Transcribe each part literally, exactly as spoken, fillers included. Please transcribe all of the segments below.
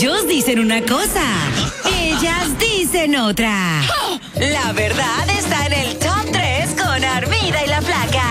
Ellos dicen una cosa, ellas dicen otra. La verdad está en el top tres con Armida y la Flaca.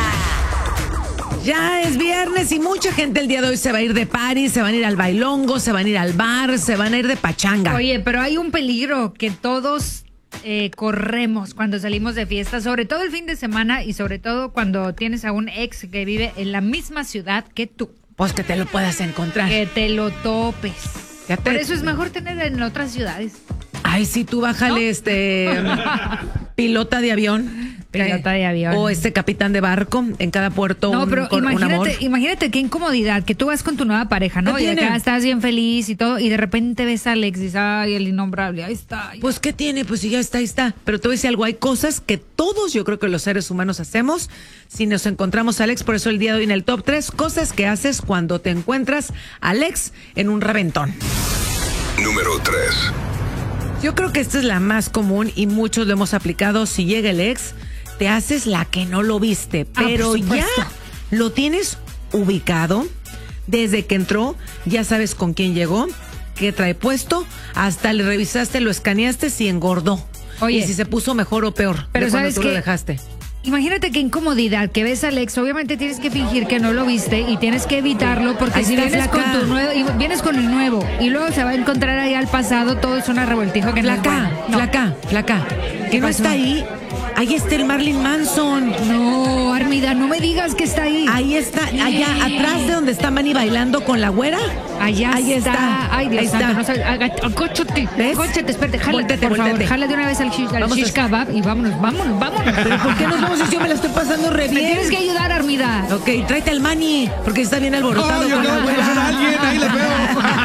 Ya es viernes y mucha gente el día de hoy se va a ir de party, se van a ir al bailongo, se van a ir al bar, se van a ir de pachanga. Oye, pero hay un peligro que todos eh, corremos cuando salimos de fiesta, sobre todo el fin de semana y sobre todo cuando tienes a un ex que vive en la misma ciudad que tú. Pues que te lo puedas encontrar. Que te lo topes. Ya te... Por eso es mejor tener en otras ciudades. Ay, sí, tú bájale, ¿no? este pilota de avión. Pilota de avión. O este capitán de barco en cada puerto. No, un, pero con, imagínate, un amor. imagínate qué incomodidad que tú vas con tu nueva pareja, ¿no? Y acá estás bien feliz y todo, y de repente ves a Alex y dices, ay, el innombrable, ahí está. Pues, ¿qué tiene? Pues, si ya está, ahí está. Pero te voy a decir algo, hay cosas que todos, yo creo que los seres humanos hacemos si nos encontramos a Alex. Por eso el día de hoy en el top tres, cosas que haces cuando te encuentras a Alex en un reventón. Número tres. Yo creo que esta es la más común y muchos lo hemos aplicado. Si llega el ex, te haces la que no lo viste, pero ah, ya lo tienes ubicado. Desde que entró, ya sabes con quién llegó, qué trae puesto, hasta le revisaste, lo escaneaste si engordó. Oye, y si se puso mejor o peor. Pero de sabes tú que lo dejaste. Imagínate qué incomodidad que ves a Alex, obviamente tienes que fingir que no lo viste y tienes que evitarlo porque ahí si está, vienes flaca. con tu nuevo y vienes con el nuevo y luego se va a encontrar ahí al pasado, todo es una revoltijo que Flaca, no es bueno. No. flaca, flaca, que no pasó? está ahí. Ahí está el Marilyn Manson. No, Armida, no me digas que está ahí. Ahí está, allá atrás de donde está Manny bailando con la güera. Allá ahí está. está. Ay, Dios ahí santo, está. no sabes. Aga- Acóchate. ¿Ves? Acóchate, espérate. Jálate, Voltete, por voltete. favor. Jala de una vez al shish, al Vamos shish a- kebab y vámonos, vámonos, vámonos. Pero ¿por qué nos vamos si yo me la estoy pasando re Me bien? tienes que ayudar, Armida. Ok, tráete al Manny, porque está bien alborotado. Oh, yo con la acabo de güera. conocer a alguien, ahí les veo.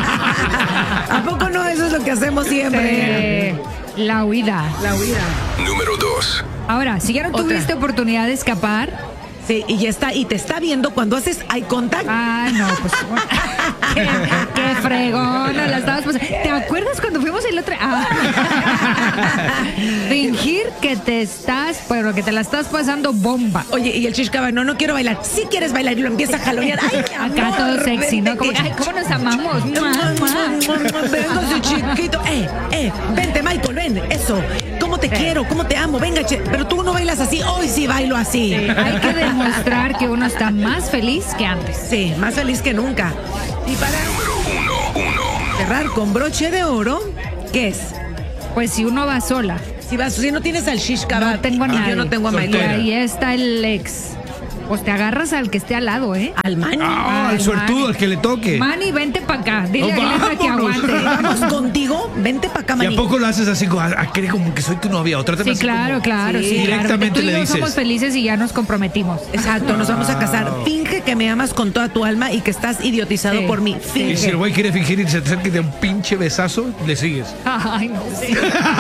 ¿A poco no? Eso es lo que hacemos siempre. Eh, la huida. La huida. Número dos. Ahora, si ya no Otra. tuviste oportunidad de escapar. Sí, y ya está, y te está viendo cuando haces eye contact. Ah, no, pues. qué, qué fregona la estabas pasando. ¿Te acuerdas cuando fuimos el otro? Ah. Fingir que te estás, pero que te la estás pasando bomba. Oye, y el chishkaba, no, no quiero bailar. Si quieres bailar y lo empieza a jalonear. Ay, mi Acá amor, todo sexy, ¿no? vente Como, que- ay, ¿cómo nos amamos? Mua, mua. Véngase, chiquito. Eh, eh, vente, Michael, ven. Eso. ¿Cómo te quiero? ¿Cómo te amo? Venga, che. Pero tú no bailas así. Hoy sí bailo así. Hay que demostrar que uno está más feliz que antes. Sí, más feliz que nunca. Y para Número uno, uno. cerrar con broche de oro, ¿qué es? Pues si uno va sola. Si vas, si no tienes al shish kebab, No tengo a y nadie. yo no tengo a Y Soltera. Michael. ahí está el ex. Pues te agarras al que esté al lado, ¿eh? Al Manny. Ah, el suertudo, el que le toque. Manny, vente para acá. Dile No, a Glenda que vámonos. aguante. Vamos contigo, vente para acá, ¿Y Manny. a poco lo haces así, como, a, creer como que soy tu novia? O trátame Sí, así claro, como- claro, Sí, sí, claro. directamente Tú y le yo dices. somos felices y ya nos comprometimos. Exacto, nos vamos a casar. Finge que me amas con toda tu alma y que estás idiotizado Sí. por mí. Sí. Finge. Y si el güey quiere fingir y se te acerca y te da un pinche besazo, le sigues. Ay, no sé.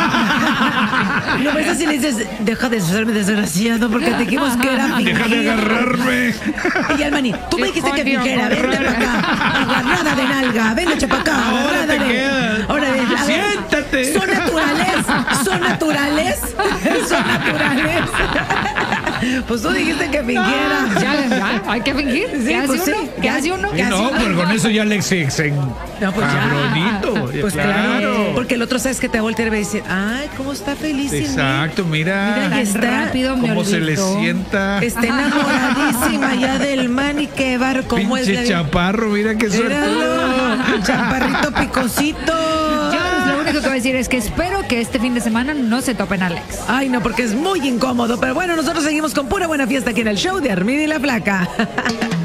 Lo besas y le dices, deja de serme desgraciado porque te dijimos que era fingir. Deja de agarrarme. Y al Manny, tú me dijiste que Hijo de fingiera, vente para acá. Agarrada de nalga, vente para acá. Ahora agarrada te de- quedas. Ahora de- a ver, Siéntate. Son naturales, son naturales, son naturales. Pues tú dijiste que fingiera. Ya, ya, hay que fingir. Sí, ¿Qué hace pues sí, uno? ¿Qué ya- hace uno? Y no, pero con eso ya le se, se No, pues ya. cabronito. Pues claro. Porque el otro sabes que te va a voltear y va a decir, ay, cómo está feliz sin mí. Exacto, mira. Mira, Tan está rápido me Cómo se le olvidó. sienta. Está enamoradísima ya del Manny, qué bar, cómo es. Pinche la- chaparro, mira qué suerte. Míralo, chaparrito picosito. Yo lo único que voy a decir es que espero que este fin de semana no se topen a Alex. Ay, no, porque es muy incómodo. Pero bueno, nosotros seguimos con pura buena fiesta aquí en el show de Armida y la Flaca.